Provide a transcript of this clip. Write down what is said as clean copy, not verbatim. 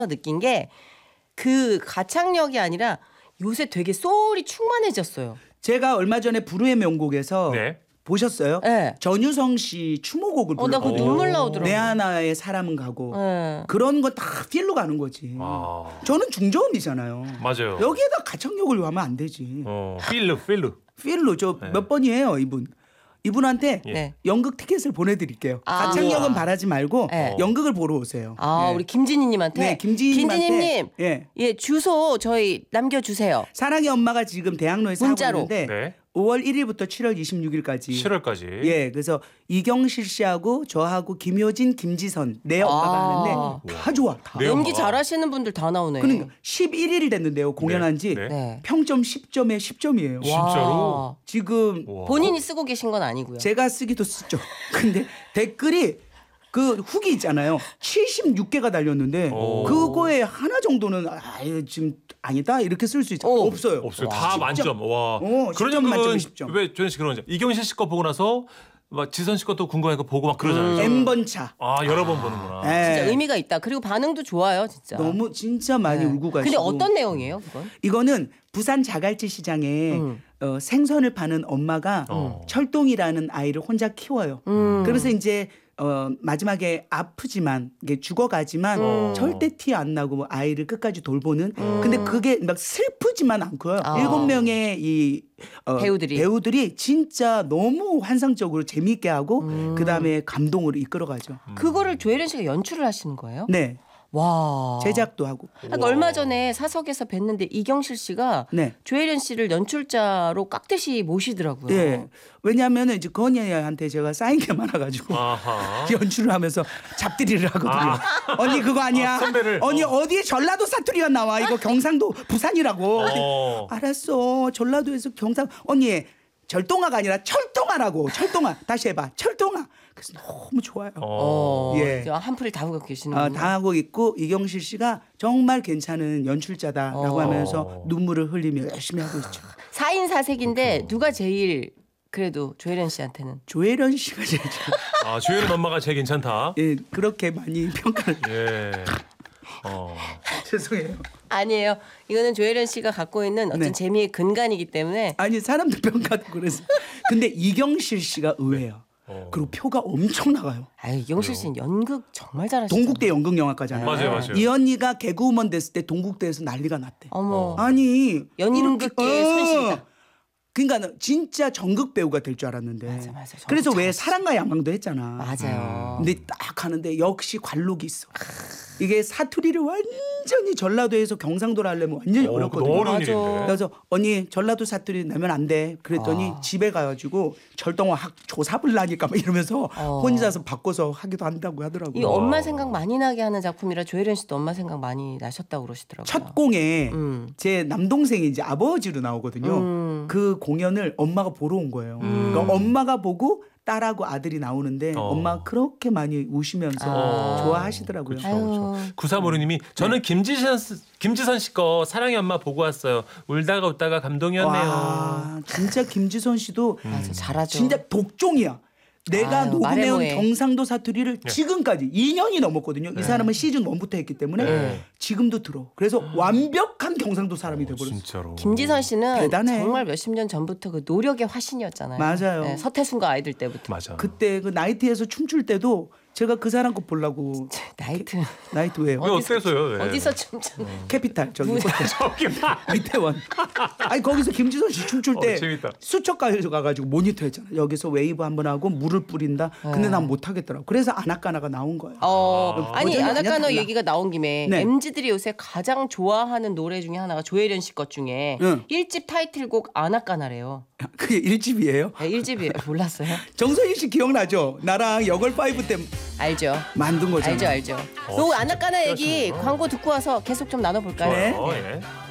느낀 게 그 가창력이 아니라 요새 되게 소울이 충만해졌어요. 제가 얼마 전에 불후의 명곡에서 네. 보셨어요? 네. 전유성 씨 추모곡을 나 그 불렀거든요. 눈물 나오더라고. 내 하나의 사람은 가고 네. 그런 거 다 필로 가는 거지. 아. 저는 중저음이잖아요. 맞아요. 여기에다 가창력을 하면 안 되지. 필루. 필로 저 네. 몇 번이에요 이분. 이분한테 네. 연극 티켓을 보내드릴게요. 아. 가창력은 우와. 바라지 말고 네. 연극을 보러 오세요. 아, 네. 우리 김진희님한테. 네, 김진희님한테. 김진희님, 예. 주소 저희 남겨주세요. 사랑의 엄마가 지금 대학로에 사고 문자로. 있는데 네. 5월 1일부터 7월 26일까지 7월까지. 예, 그래서 이경실 씨하고 저하고 김효진, 김지선 네 엄마가 하는데 다 좋아. 다. 네. 연기 엄마가. 잘하시는 분들 다 나오네. 그러니까 11일 됐는데요. 공연한 지 네. 네. 평점 10점에 10점이에요. 진짜로? 지금 우와. 본인이 쓰고 계신 건 아니고요. 제가 쓰기도 쓰죠. 근데 댓글이 그 후기 있잖아요. 76개가 달렸는데 오. 그거에 하나 정도는 지금 아니다 이렇게 쓸 수 있죠. 없어요. 없어요. 다 10점. 만점. 와. 10점 만점에 10점. 왜 조현 씨 그런 거죠? 이경실 씨 거 보고 나서 막 지선 씨 것도 궁금하니까 보고 막 그러잖아요. N번 차. 아, 여러 번 보는구나. 예. 진짜 의미가 있다. 그리고 반응도 좋아요, 진짜. 너무 진짜 많이 네. 울고 가시고. 근데 어떤 내용이에요, 그건? 이거는 부산 자갈치 시장에 생선을 파는 엄마가 철동이라는 아이를 혼자 키워요. 그래서 이제 마지막에 아프지만 이게 죽어가지만 절대 티 안 나고 뭐 아이를 끝까지 돌보는. 근데 그게 막 슬프지만 않고요. 아. 7명의 이 배우들이 진짜 너무 환상적으로 재미있게 하고 그 다음에 감동으로 이끌어가죠. 그거를 조혜련 씨가 연출을 하시는 거예요? 네, 와. 제작도 하고. 그러니까 얼마 전에 사석에서 뵀는데 이경실 씨가 네. 조혜련 씨를 연출자로 깍듯이 모시더라고요. 예. 왜냐하면 이제 건이한테 제가 쌓인 게 많아가지고 아하. 연출을 하면서 잡들이를 하거든요. 언니 그거 아니야. 선배를. 언니 어디에 전라도 사투리가 나와. 이거 경상도 부산이라고. 알았어. 전라도에서 경상. 언니 절동아가 아니라 철동아라고. 철동아. 다시 해봐. 철동아. 그래서 너무 좋아요. 예. 한풀이 다 하고 계시는 다 하고 있고 이경실 씨가 정말 괜찮은 연출자다라고 하면서 눈물을 흘리며 열심히 하고 있죠. 4인 4색인데 누가 제일 그래도 조혜련 씨한테는 조혜련 씨가 제일 아, 조혜련 엄마가 제일 괜찮다. 예, 그렇게 많이 평가를 예. 죄송해요. 아니에요. 이거는 조혜련 씨가 갖고 있는 어떤 네. 재미의 근간이기 때문에 아니 사람들 평가도 그래서 근데 이경실 씨가 의외예요. 그리고 표가 엄청 나가요. 아유, 이경실 씨는 연극 정말 잘하시죠. 동국대 연극영화과잖아요. 맞아요. 이 언니가 개그우먼 됐을 때 동국대에서 난리가 났대. 어머. 아니 연극계의 손실이다. 그러니까 진짜 전극 배우가 될 줄 알았는데. 맞아. 그래서 왜 사랑과 야망도 했잖아. 맞아요. 근데 딱 하는데 역시 관록이 있어. 이게 사투리를 완전히 전라도에서 경상도로 하려면 완전히 어렵거든요. 너무 어려운 맞아. 일인데. 그래서 언니 전라도 사투리 내면 안 돼. 그랬더니 집에 가가지고 철동화 조사을 나니까 막 이러면서 혼자서 바꿔서 하기도 한다고 하더라고요. 이 엄마 생각 많이 나게 하는 작품이라 조혜련 씨도 엄마 생각 많이 나셨다고 그러시더라고요. 첫 공에 제 남동생이 이제 아버지로 나오거든요. 그 공연을 엄마가 보러 온 거예요. 그러니까 엄마가 보고 딸하고 아들이 나오는데 엄마가 그렇게 많이 우시면서 좋아하시더라고요. 그렇죠. 9356님이 저는 김지선 씨 거 사랑의 엄마 보고 왔어요. 울다가 웃다가 감동이었네요. 와, 진짜 김지선 씨도 맞아, 잘하죠. 진짜 독종이야. 내가 아유, 녹음해온 말해 뭐해. 경상도 사투리를 지금까지 2년이 넘었거든요. 이 사람은 시즌 1부터 했기 때문에 지금도 들어. 그래서 완벽한 경상도 사람이 돼버렸어. 진짜로. 김지선 씨는 대단해. 정말 몇십 년 전부터 그 노력의 화신이었잖아요. 맞아요. 네, 서태순과 아이들 때부터. 맞아. 그때 그 나이트에서 춤출 때도 제가 그 사람 거 보려고 나이트 왜요? 왜 어때서요? 네. 어디서 춤추는? 캐피탈 저기 저기 봐. 이태원. 아니 거기서 김지선 씨 춤출 때 재밌다. 수첩가에서 가가지고 모니터 했잖아. 여기서 웨이브 한번 하고 물을 뿌린다. 근데 난 못하겠더라고. 그래서 아나까나가 나온 거야. 아니 버전이 아나까너 달라. 얘기가 나온 김에 네. MZ들이 요새 가장 좋아하는 노래 중에 하나가 조혜련 씨 것 중에 응. 1집 타이틀곡 아나까나래요. 그게 1집이에요? 네, 1집이에요. 몰랐어요? 정선희 씨 기억나죠? 나랑 여걸 5 때 알죠. 만든 거잖아. 알죠. 요 아나까나 얘기 광고 듣고 와서 계속 좀 나눠볼까요? 네. 좋아요. 예.